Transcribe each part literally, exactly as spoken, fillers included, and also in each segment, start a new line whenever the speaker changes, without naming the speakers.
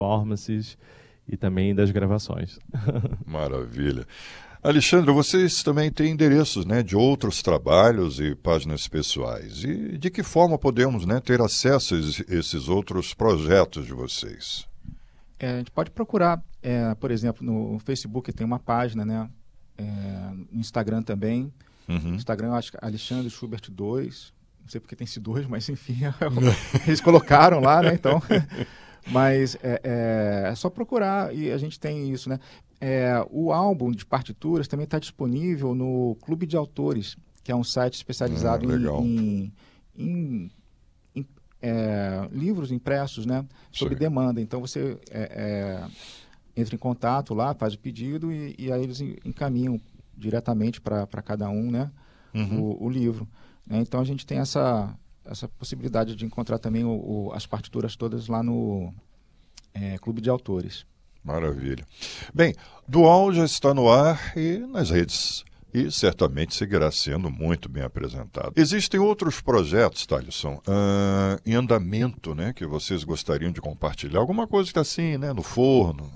performances e também das gravações.
Maravilha. Alexandre, vocês também têm endereços, né, de outros trabalhos e páginas pessoais. E de que forma podemos, né, ter acesso a esses outros projetos de vocês?
É, a gente pode procurar, é, por exemplo, no Facebook tem uma página, né? É, no Instagram também.
Uhum.
No Instagram eu acho que é Alexandre Schubert dois. Não sei porque tem esse dois, mas enfim, eles colocaram lá, né? Então, mas é, é, é só procurar e a gente tem isso, né? É, o álbum de partituras também está disponível no Clube de Autores, que é um site especializado
ah,
em, em, em, em é, livros impressos, né? Sob
Sim. demanda.
Então você é, é, entra em contato lá, faz o pedido e, e aí eles encaminham diretamente para cada um, né?
Uhum.
o, o livro. Né? Então a gente tem essa, essa possibilidade de encontrar também o, o, as partituras todas lá no é, Clube de Autores.
Maravilha. Bem, Dual já está no ar e nas redes e certamente seguirá sendo muito bem apresentado. Existem outros projetos, Thalisson, uh, em andamento, né, que vocês gostariam de compartilhar? Alguma coisa que está assim, né, no forno?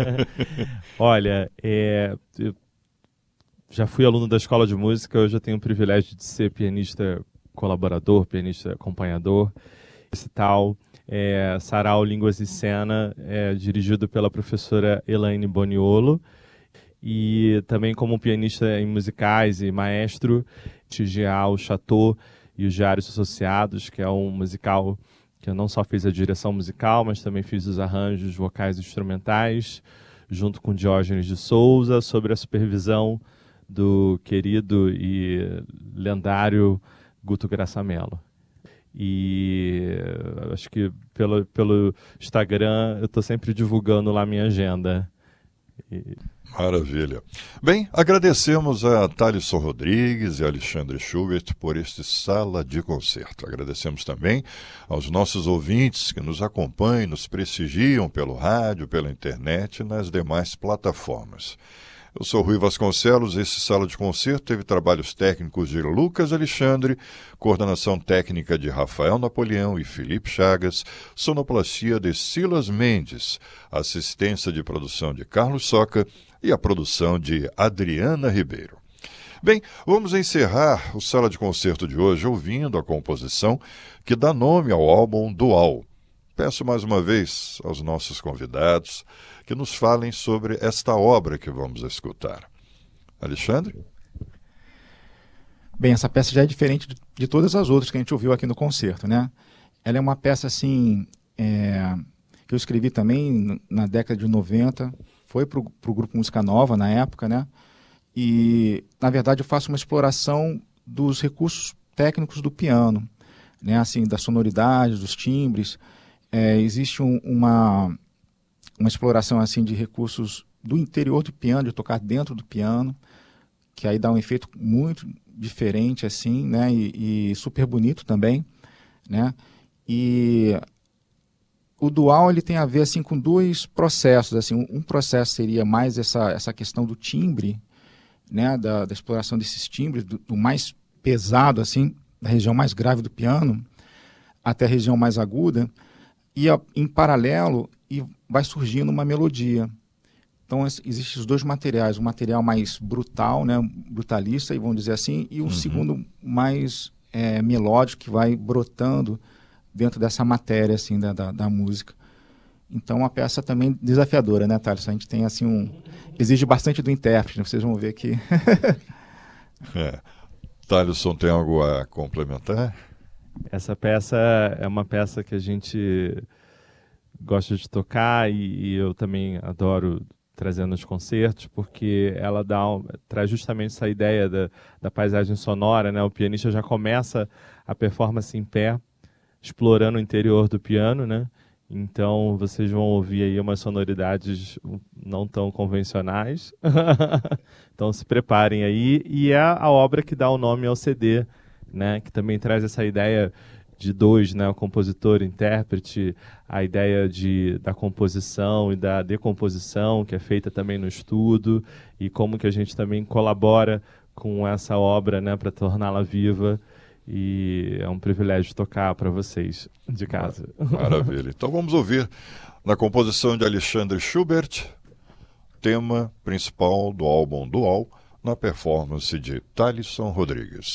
Olha, é, eu já fui aluno da escola de música, hoje eu tenho o privilégio de ser pianista colaborador, pianista acompanhador, esse tal. É, Sarau Línguas e Cena, é, dirigido pela professora Elaine Boniolo, e também como pianista em musicais e maestro, Tigial, o Chateau e os Diários Associados, que é um musical que eu não só fiz a direção musical, mas também fiz os arranjos vocais e instrumentais, junto com Diógenes de Souza, sobre a supervisão do querido e lendário Guto Graçamelo. E acho que pelo, pelo Instagram eu estou sempre divulgando lá minha agenda. E...
Maravilha. Bem, agradecemos a Thalisson Rodrigues e Alexandre Schubert por este Sala de Concerto. Agradecemos também aos nossos ouvintes que nos acompanham, nos prestigiam pelo rádio, pela internet e nas demais plataformas. Eu sou Rui Vasconcelos, esse Sala de Concerto teve trabalhos técnicos de Lucas Alexandre, coordenação técnica de Rafael Napoleão e Felipe Chagas, sonoplastia de Silas Mendes, assistência de produção de Carlos Soca e a produção de Adriana Ribeiro. Bem, vamos encerrar o Sala de Concerto de hoje ouvindo a composição que dá nome ao álbum Dual. Peço mais uma vez aos nossos convidados que nos falem sobre esta obra que vamos escutar. Alexandre?
Bem, essa peça já é diferente de, de todas as outras que a gente ouviu aqui no concerto, né? Ela é uma peça, assim, é, que eu escrevi também na década de noventa, foi para o Grupo Música Nova na época, né? E, na verdade, eu faço uma exploração dos recursos técnicos do piano, né? Assim, das sonoridades, dos timbres. É, existe um, uma... uma exploração assim de recursos do interior do piano, de tocar dentro do piano, que aí dá um efeito muito diferente assim, né, e, e super bonito também, né? E o dual ele tem a ver assim com dois processos, assim, um, um processo seria mais essa essa questão do timbre, né, da, da exploração desses timbres, do, do mais pesado assim, da região mais grave do piano até a região mais aguda. E em paralelo e vai surgindo uma melodia. Então existem os dois materiais, um material mais brutal, né, brutalista, e vamos dizer assim, e um uhum. segundo mais é, melódico que vai brotando dentro dessa matéria assim da, da, da música. Então uma peça também desafiadora, né, Thales? A gente tem assim um exige bastante do intérprete, né? Vocês vão ver que
é. Thalisson, tem algo a complementar?
Essa peça é uma peça que a gente gosta de tocar e, e eu também adoro trazer nos concertos, porque ela dá um, traz justamente essa ideia da, da paisagem sonora, né? O pianista já começa a performance em pé, explorando o interior do piano, né? Então vocês vão ouvir aí umas sonoridades não tão convencionais. Então se preparem aí. E é a obra que dá o nome ao C D, né, que também traz essa ideia de dois, né, o compositor, o intérprete, a ideia de, da composição e da decomposição, que é feita também no estudo, e como que a gente também colabora com essa obra, né, para torná-la viva. E é um privilégio tocar para vocês de casa.
Maravilha. Então vamos ouvir Na composição de Alexandre Schubert, tema principal do álbum Dual, na performance de Talisson Rodrigues.